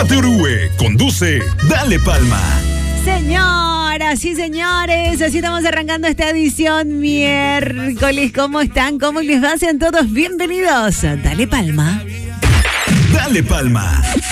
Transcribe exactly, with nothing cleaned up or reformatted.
de Orue. Conduce Dale Palma. Señoras y señores, así estamos arrancando esta edición miércoles. ¿Cómo están? ¿Cómo les va? Sean todos bienvenidos. Dale Palma. Dale Palma.